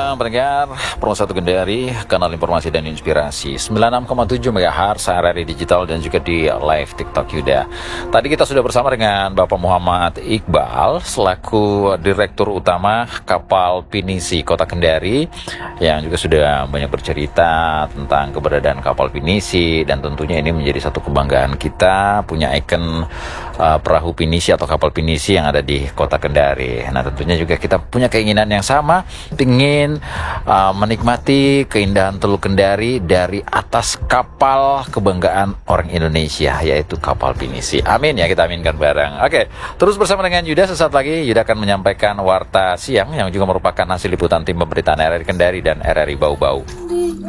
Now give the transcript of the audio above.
siang pendengar Pro 1 Kendari, kanal informasi dan inspirasi 96,7 MHz RRI Digital dan juga di live TikTok Yuda. Tadi kita sudah bersama dengan Bapak Muhammad Iqbal selaku Direktur Utama Kapal Pinisi Kota Kendari, yang juga sudah banyak bercerita tentang keberadaan kapal Pinisi, dan tentunya ini menjadi satu kebanggaan kita punya ikon perahu Pinisi atau kapal Pinisi yang ada di Kota Kendari. Nah, tentunya juga kita punya keinginan yang sama, ingin menikmati keindahan Teluk Kendari dari atas kapal kebanggaan orang Indonesia, yaitu kapal Pinisi. Amin ya, kita aminkan bareng. Oke, terus bersama dengan Yuda, sesaat lagi Yuda akan menyampaikan Warta Siang yang juga merupakan hasil liputan tim pemberitaan RRI Kendari dan RRI Bau-Bau.